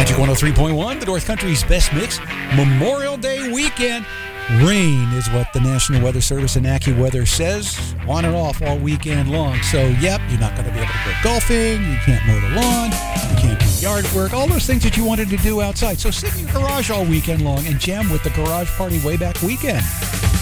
Magic 103.1, the North Country's best mix. Memorial Day weekend. Rain is what the National Weather Service and AccuWeather says, on and off all weekend long. So, yep, you're not going to be able to go golfing, you can't mow the lawn, you can't do yard work, all those things that you wanted to do outside. So sit in your garage all weekend long and jam with the Garage Party Way Back Weekend.